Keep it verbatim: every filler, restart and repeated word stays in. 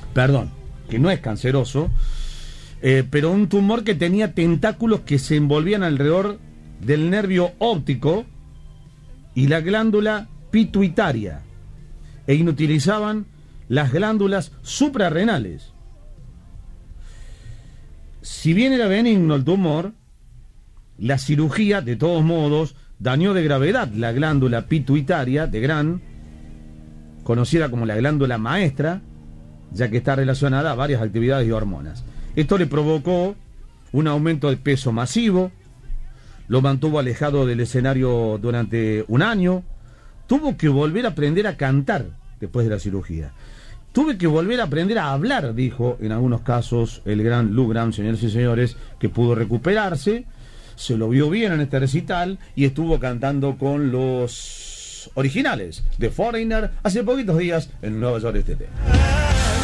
perdón, que no es canceroso, eh, pero un tumor que tenía tentáculos que se envolvían alrededor del nervio óptico y la glándula pituitaria e inutilizaban las glándulas suprarrenales. Si bien era benigno el tumor, la cirugía, de todos modos, dañó de gravedad la glándula pituitaria de Grant, conocida como la glándula maestra, ya que está relacionada a varias actividades y hormonas. Esto le provocó un aumento de peso masivo, lo mantuvo alejado del escenario durante un año, tuvo que volver a aprender a cantar después de la cirugía. Tuve que volver a aprender a hablar, dijo en algunos casos el gran Lou Grant, señores y señores, que pudo recuperarse, se lo vio bien en este recital y estuvo cantando con los originales de Foreigner hace poquitos días en Nueva York este tema.